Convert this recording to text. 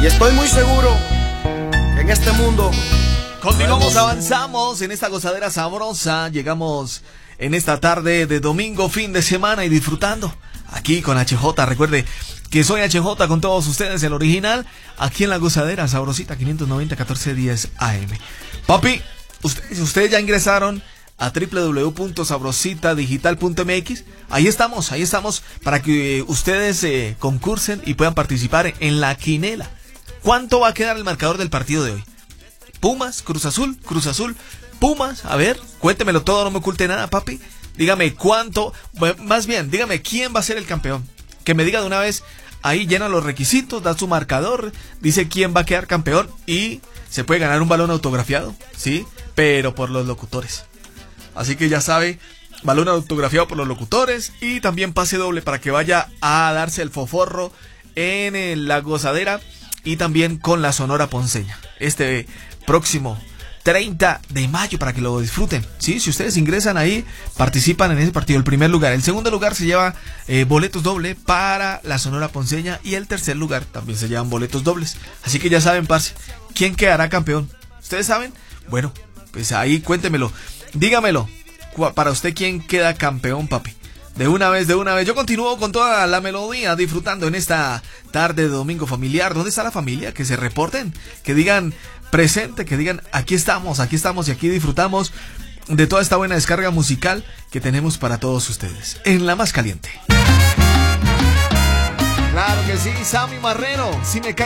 Y estoy muy seguro que en este mundo continuamos, avanzamos en esta gozadera sabrosa. Llegamos en esta tarde de domingo, fin de semana, y disfrutando aquí con HJ. Recuerde que soy HJ con todos ustedes, el original, aquí en la gozadera sabrosita 590 1410 AM. Papi, ustedes ya ingresaron a www.sabrositadigital.mx. Ahí estamos para que ustedes concursen y puedan participar en la quinela. ¿Cuánto va a quedar el marcador del partido de hoy? Pumas, Cruz Azul, Pumas. A ver, cuéntemelo todo, no me oculte nada, papi. Dígame cuánto, más bien, dígame quién va a ser el campeón. Que me diga de una vez, ahí llena los requisitos, da su marcador, dice quién va a quedar campeón y se puede ganar un balón autografiado, ¿sí? Pero por los locutores. Así que ya sabe, balón autografiado por los locutores y también pase doble para que vaya a darse el foforro en la gozadera y también con la Sonora Ponceña. Este próximo 30 de mayo para que lo disfruten, ¿sí? Si ustedes ingresan ahí, participan en ese partido. El primer lugar, el segundo lugar se lleva boletos doble para la Sonora Ponceña y el tercer lugar también se llevan boletos dobles. Así que ya saben, parce, ¿quién quedará campeón? ¿Ustedes saben? Bueno, pues ahí cuéntemelo, dígamelo. Para usted, ¿quién queda campeón, papi? De una vez. Yo continúo con toda la melodía, disfrutando en esta tarde de domingo familiar. ¿Dónde está la familia? Que se reporten, que digan presente, que digan aquí estamos y aquí disfrutamos de toda esta buena descarga musical que tenemos para todos ustedes. En la más caliente. Claro que sí, Sammy Marrero, si me cae.